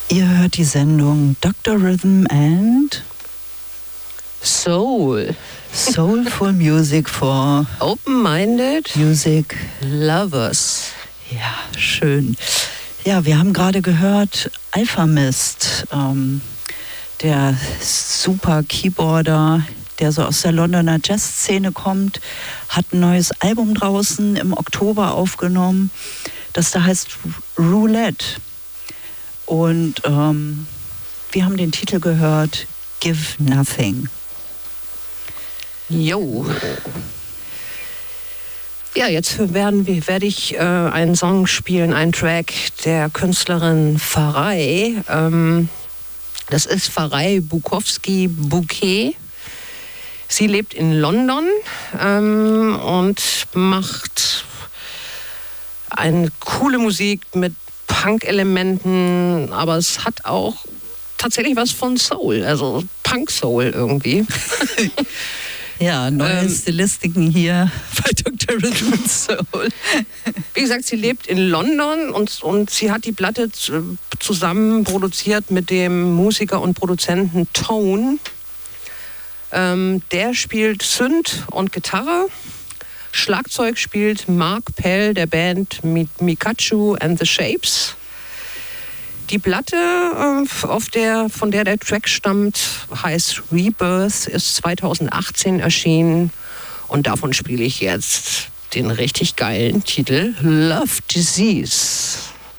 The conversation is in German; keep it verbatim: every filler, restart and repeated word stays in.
Ihr hört die Sendung Doktor Rhythm and Soul. Soulful Music for Open-minded Music Lovers. Ja, schön. Ja, wir haben gerade gehört Alphamist, ähm, der super Keyboarder, der so aus der Londoner Jazzszene kommt, hat ein neues Album draußen im Oktober aufgenommen, das da heißt Roulette. Und ähm, wir haben den Titel gehört, Give Nothing. Jo. Ja, jetzt werden wir, werde ich äh, einen Song spielen, einen Track der Künstlerin Farai. Ähm, das ist Farai Bukowski-Bouquet. Sie lebt in London ähm, und macht eine coole Musik mit Punk-Elementen, aber es hat auch tatsächlich was von Soul, also Punk-Soul irgendwie. Ja, neue ähm, Stilistiken hier bei Doktor Rhythm and Soul. Wie gesagt, sie lebt in London und, und sie hat die Platte zusammen produziert mit dem Musiker und Produzenten Tone. Ähm, der spielt Synth und Gitarre. Schlagzeug spielt Mark Pell der Band Mikachu and the Shapes. Die Platte, äh, auf der, von der der Track stammt, heißt Rebirth, ist zweitausendachtzehn erschienen und davon spiele ich jetzt den richtig geilen Titel Love Disease.